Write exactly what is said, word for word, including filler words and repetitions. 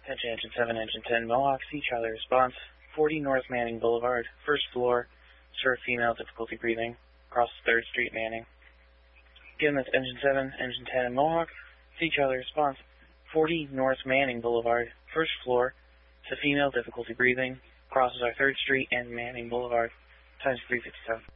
Attention, Engine seven, Engine ten, Mohawk, Sea Charlie response, forty North Manning Boulevard, first floor, serve female, difficulty breathing, across third Street, Manning. Again, that's Engine seven, Engine ten, Mohawk, Sea Charlie response, forty North Manning Boulevard, first floor, it's a female, difficulty breathing, crosses our third Street and Manning Boulevard, times three fifty-seven.